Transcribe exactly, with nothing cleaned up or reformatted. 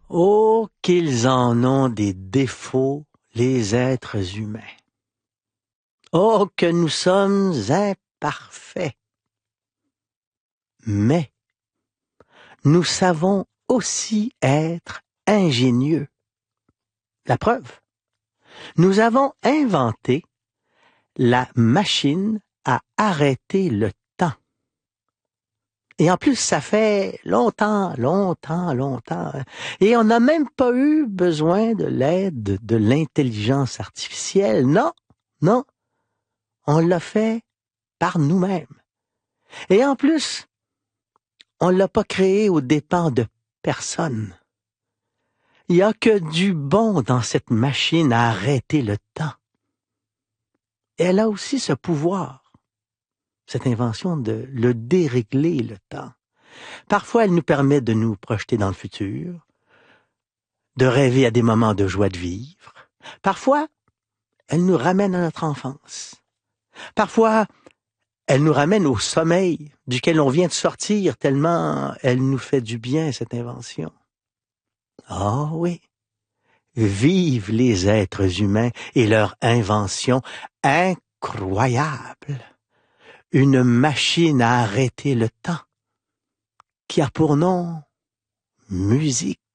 Oh, qu'ils en ont des défauts, les êtres humains. Oh, que nous sommes imparfaits. Mais nous savons aussi être ingénieux. La preuve, nous avons inventé la machine à arrêter le temps. Et en plus, ça fait longtemps, longtemps, longtemps. Et on n'a même pas eu besoin de l'aide de l'intelligence artificielle. Non, non, on l'a fait par nous-mêmes. Et en plus, on l'a pas créé aux dépens de personne. Il y a que du bon dans cette machine à arrêter le temps. Et elle a aussi ce pouvoir, cette invention de le dérégler le temps. Parfois, elle nous permet de nous projeter dans le futur, de rêver à des moments de joie de vivre. Parfois, elle nous ramène à notre enfance. Parfois, elle nous ramène au sommeil duquel on vient de sortir tellement elle nous fait du bien, cette invention. Ah oui, vive les êtres humains et leur invention incroyable. Une machine à arrêter le temps qui a pour nom musique.